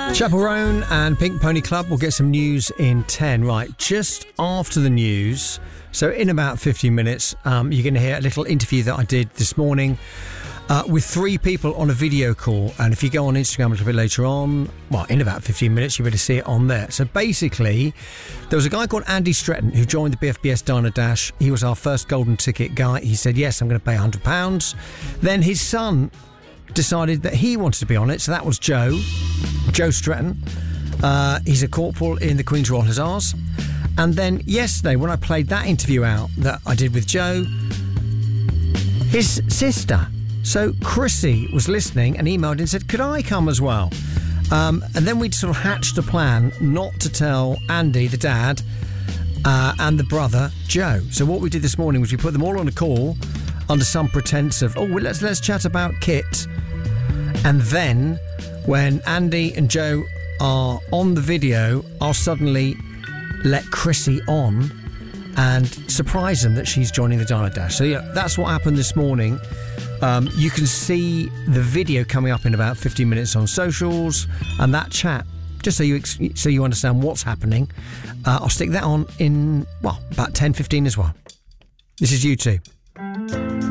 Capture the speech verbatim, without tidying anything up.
Chapel Roan and Pink Pony Club will get some news in ten. Right, just after the news, so in about fifteen minutes, um, you're going to hear a little interview that I did this morning uh, with three people on a video call. And if you go on Instagram a little bit later on, well, in about fifteen minutes, you'll be able to see it on there. So basically, there was a guy called Andy Stretton who joined the B F B S Diner Dash. He was our first golden ticket guy. He said, yes, I'm going to pay one hundred pounds. Then his son decided that he wanted to be on it, so that was Joe, Joe Stretton. Uh, he's a corporal in the Queen's Royal Hussars. And then yesterday, when I played that interview out that I did with Joe, his sister, so Chrissy, was listening and emailed and said, could I come as well? Um, and then we'd sort of hatched a plan not to tell Andy, the dad, uh, and the brother, Joe. So what we did this morning was we put them all on a call under some pretense of, oh, well, let's let's chat about Kit. And then when Andy and Joe are on the video, I'll suddenly let Chrissy on and surprise them that she's joining the Diner Dash. So yeah, that's what happened this morning. Um, you can see the video coming up in about fifteen minutes on socials, and that chat, just so you ex- so you understand what's happening, uh, I'll stick that on in, well, about ten fifteen as well. This is U two.